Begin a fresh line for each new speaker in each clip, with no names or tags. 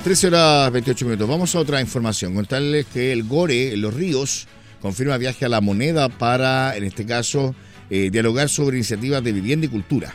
13:28. Vamos a otra información. Contarles que el GORE en Los Ríos confirma viaje a La Moneda para, en este caso, dialogar sobre iniciativas de vivienda y cultura.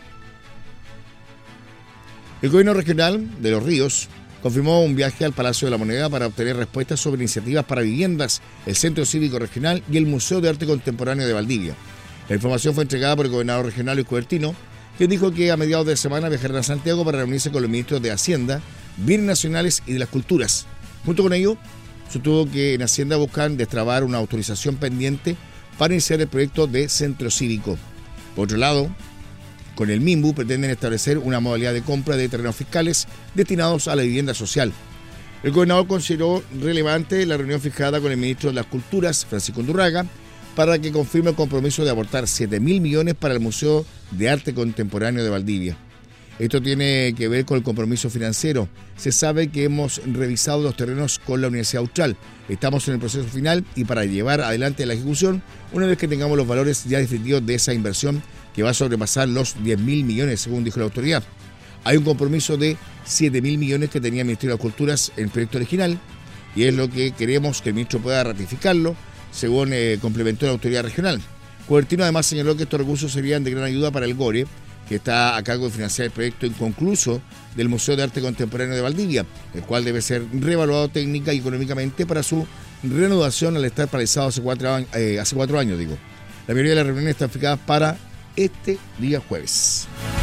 El gobierno regional de Los Ríos confirmó un viaje al Palacio de la Moneda para obtener respuestas sobre iniciativas para viviendas, el Centro Cívico Regional y el Museo de Arte Contemporáneo de Valdivia. La información fue entregada por el gobernador regional Luis Cubertino, quien dijo que a mediados de semana viajará a Santiago para reunirse con los ministros de Hacienda, Bienes Nacionales y de las Culturas. Junto con ello, sostuvo que en Hacienda buscan destrabar una autorización pendiente para iniciar el proyecto de Centro Cívico. Por otro lado, con el MIMBU pretenden establecer una modalidad de compra de terrenos fiscales destinados a la vivienda social. El gobernador consideró relevante la reunión fijada con el ministro de las Culturas, Francisco Undurraga, para que confirme el compromiso de aportar 7.000 millones para el Museo de Arte Contemporáneo de Valdivia. Esto tiene que ver con el compromiso financiero. Se sabe que hemos revisado los terrenos con la Universidad Austral. Estamos en el proceso final y para llevar adelante la ejecución, una vez que tengamos los valores ya definitivos de esa inversión, que va a sobrepasar los 10.000 millones, según dijo la autoridad. Hay un compromiso de 7.000 millones que tenía el Ministerio de Culturas en el proyecto original, y es lo que queremos que el ministro pueda ratificarlo, según complementó la autoridad regional. Cubertino además señaló que estos recursos serían de gran ayuda para el GORE, que está a cargo de financiar el proyecto inconcluso del Museo de Arte Contemporáneo de Valdivia, el cual debe ser reevaluado técnica y económicamente para su reanudación al estar paralizado hace 4 años. La mayoría de las reuniones están fijadas para este día jueves.